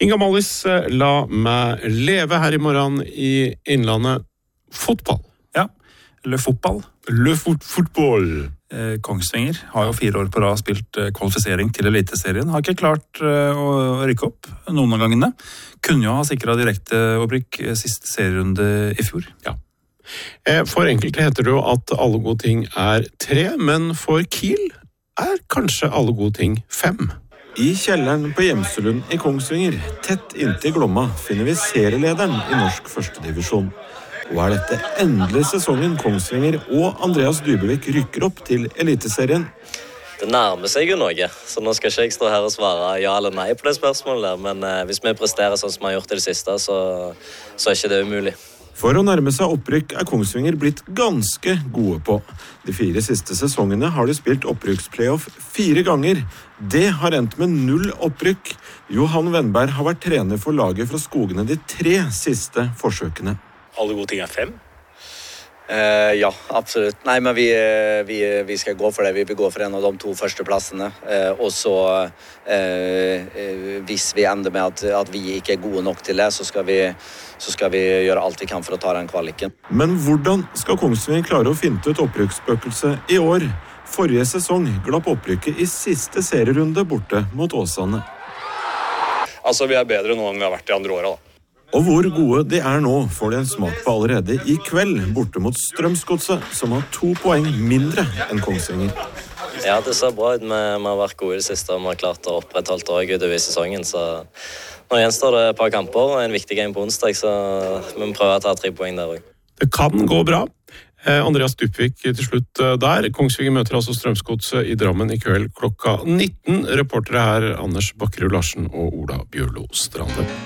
Inga Mallis, la meg leve her i morgen i Innlandet. Fotball. Ja, Le Fotball. Kongsvinger har jo 4 år på rad spilt kvalifisering til Eliteserien. Har ikke klart å rykke opp noen av gangene. Kunne jo ha sikret direkte opprykk siste serierunde i fjor. Ja. For enkelte heter det jo at alle gode ting er 3, men for Kiel er kanskje alle gode ting 5. I kjelleren på Gjemselund i Kongsvinger, tett inntil Glomma, finner vi serielederen i norsk førstedivisjon. Og er dette endelig sesongen Kongsvinger og Andreas Dybevik rykker opp til Eliteserien? Det nærmer seg jo noe, så nå skal ikke jeg stå her og svare ja eller nei på det spørsmålet, men hvis vi presterer sånn som vi har gjort i det siste, så er ikke det umulig. For å nærme seg opprykk er Kongsvinger blitt ganske gode på. De 4 siste sesongene har de spilt opprykksplayoff 4 ganger. Det har endt med 0 opprykk. Johan Wennberg har vært trener for laget fra Skogene de 3 siste forsøkene. Alle gode ting er 5? Ja, absolutt. Nei, men vi skal gå for det. Vi vil gå for en av de 2 første plassene. Og så, hvis vi ender med at vi ikke er gode nok til det, så skal vi gjøre alt vi kan for å ta den kvaliken. Men hvordan skal Kongsvinger klare å finne ut opprykksspøkelset i år? Forrige sesong glapp opprykket i siste serierunde borte mot Åsane. Altså, vi er bedre nå enn vi har vært de andre årene, da. Og hvor gode de er nå får de en smak på allerede i kveld, borte mot Strømsgodset, som har 2 poeng mindre enn Kongsvinger. Ja, det ser bra ut. Vi har vært gode i det siste, og vi har klart å opprettholde det utover sesongen. Så nå gjenstår det et par kamper og en viktig game på onsdag, så vi må prøve å ta 3 poeng der også. Det kan gå bra. Andreas Dybevik til slutt der. Kongsvinger møter altså Strømsgodset i Drammen i kveld klokka 19. Reportere her Anders Bakkerud Larsen og Ola Bjørlo Strande.